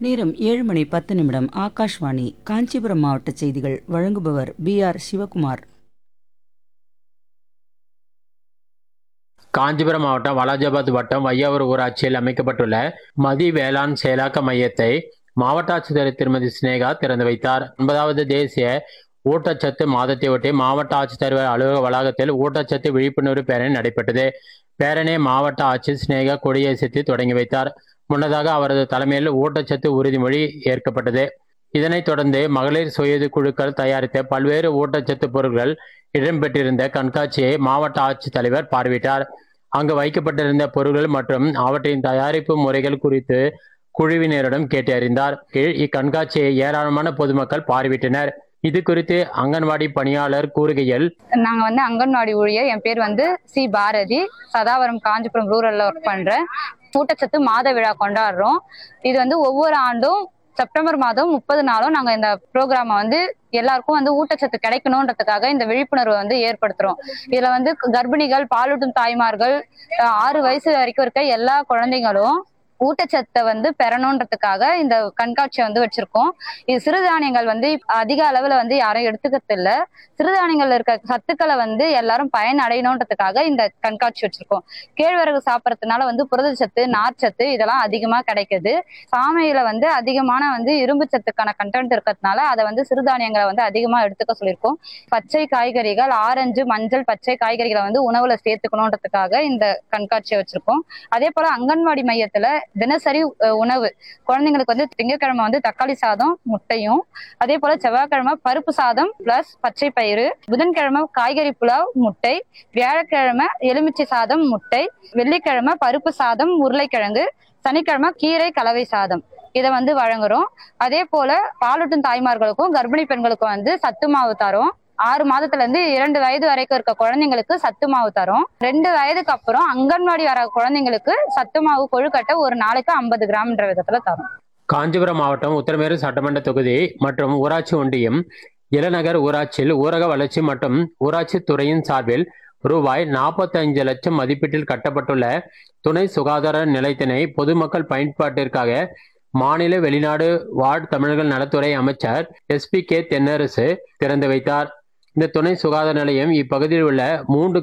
நேரம் 7:10 ஆகாஷ்வாணி காஞ்சிபுரம் மாவட்ட செய்திகள் வழங்குபவர் BR சிவகுமார். காஞ்சிபுரம் மாவட்டம் வாலாஜாபாத் வட்டம் வையாவூர் ஊராட்சியில் அமைக்கப்பட்டுள்ள மதி வேளாண் செயலாக்க மையத்தை மாவட்ட ஆட்சித்தலைவர் திருமதி சினேகா திறந்து வைத்தார். 9வது தேசிய ஊட்டச்சத்து மாதத்தையொட்டி மாவட்ட ஆட்சித்தலைவர் அலுவலக வளாகத்தில் ஊட்டச்சத்து விழிப்புணர்வு பேரணி நடைபெற்றது. பேரணியை மாவட்ட ஆட்சியர் சினேகா கொடியசைத்து தொடங்கி வைத்தார். முன்னதாக அவரது தலைமையில் ஊட்டச்சத்து உறுதிமொழி ஏற்கப்பட்டது. இதனைத் தொடர்ந்து மகளிர் சுயது குழுக்கள் தயாரித்த பல்வேறு ஊட்டச்சத்து பொருட்கள் இடம்பெற்றிருந்த கண்காட்சியை மாவட்ட ஆட்சித்தலைவர் பார்வையிட்டார். அங்கு வைக்கப்பட்டிருந்த பொருட்கள் மற்றும் அவற்றின் தயாரிப்பு முறைகள் குறித்து குழுவினரிடம் கேட்டறிந்தார். இக்கண்காட்சியை ஏராளமான பொதுமக்கள் பார்வையிட்டனர். இது குறித்து அங்கன்வாடி பணியாளர் கூறுகையில், நாங்க அங்கன்வாடி ஊழியர், என் பேர் சி பாரதி, சதாவரம் காஞ்சிபுரம் ரூரல்ல ஒர்க் பண்றேன். ஊட்டச்சத்து மாத விழா கொண்டாடுறோம். இது ஒவ்வொரு ஆண்டும் செப்டம்பர் மாதம் 30 நாளும் நாங்க இந்த ப்ரோக்ராமை எல்லாருக்கும் ஊட்டச்சத்து கிடைக்கணும்ன்றதுக்காக இந்த விழிப்புணர்வை ஏற்படுத்துறோம். இதுல கர்ப்பிணிகள், பாலூட்டும் தாய்மார்கள், 6 வயசு வரைக்கும் இருக்க எல்லா குழந்தைங்களும் ஊட்டச்சத்தை பெறணுன்றதுக்காக இந்த கண்காட்சியை வச்சிருக்கோம். இது சிறுதானியங்கள் அதிக அளவுல யாரும் எடுத்துக்கிறது இல்ல. சிறுதானியங்கள்ல இருக்க சத்துக்களை எல்லாரும் பயனடையணுன்றதுக்காக இந்த கண்காட்சி வச்சிருக்கோம். கேழ்வரகு சாப்பிடறதுனால புரதச்சத்து, நார்ச்சத்து இதெல்லாம் அதிகமா கிடைக்குது. சாமையில அதிகமான இரும்பு சத்துக்கான கண்டென்ட் இருக்கிறதுனால அதை சிறுதானியங்களை அதிகமா எடுத்துக்க சொல்லியிருக்கோம். பச்சை காய்கறிகள், ஆரஞ்சு, மஞ்சள், பச்சை காய்கறிகளை உணவுல சேர்த்துக்கணுன்றதுக்காக இந்த கண்காட்சியை வச்சிருக்கோம். அதே போல அங்கன்வாடி மையத்துல தினசரி உணவு குழந்தைங்களுக்கு திங்கட்கிழமை தக்காளி சாதம் முட்டையும், அதே போல செவ்வாய்க்கிழமை பருப்பு சாதம் பிளஸ் பச்சை பயிறு, புதன்கிழமை காய்கறி புலாவ் முட்டை, வியாழக்கிழமை எலுமிச்சை சாதம் முட்டை, வெள்ளிக்கிழமை பருப்பு சாதம் உருளைக்கிழங்கு, சனிக்கிழமை கீரை கலவை சாதம் இதை வழங்குறோம். அதே போல பாலூட்டும் தாய்மார்களுக்கும் கர்ப்பிணி பெண்களுக்கும் சத்து மாவு தரோம். 6 மாதத்துல இருந்து 2 வயது வரைக்கும் இருக்க குழந்தைங்களுக்கு சத்து மாவு தரும். 2 வயதுக்கு அப்புறம் அங்கன்வாடி வர குழந்தைங்களுக்கு சத்து மாவு கொழுக்கட்டை ஒரு நாளைக்கு 50 கிராம்ன்ற விதத்துல தரும். காஞ்சிபுரம் மாவட்டம் உத்தரமேரு சட்டமன்ற தொகுதி மற்றும் ஊராட்சி ஒன்றியம் இளநகர் ஊராட்சியில் ஊரக வளர்ச்சி மற்றும் ஊராட்சி துறையின் சார்பில் ரூபாய் 45 லட்சம் மதிப்பீட்டில் கட்டப்பட்டுள்ள துணை சுகாதார நிலையத்தினை பொதுமக்கள் பயன்பாட்டிற்காக மாநில வெளிநாடு வாழ் தமிழர்கள் நலத்துறை அமைச்சர் SP K தென்னரசு திறந்து வைத்தார். இந்த துணை சுகாதார நிலையம் இப்பகுதியில் உள்ள 3